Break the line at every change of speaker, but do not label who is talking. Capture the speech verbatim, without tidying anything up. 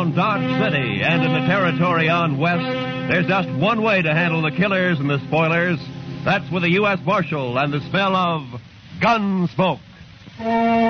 around Dodge City and in the territory on west, there's just one way to handle the killers and the spoilers. That's with a U S Marshal and the smell of gun smoke.